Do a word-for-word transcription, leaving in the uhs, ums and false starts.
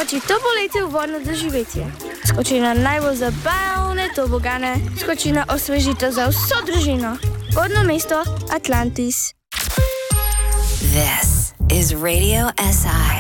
skoči to poletje v vodno doživetje. Skoči na najbolj zabavne tobogane, skoči na osvežitev za vso družino. Vodno mesto Atlantis. This is Radio S I.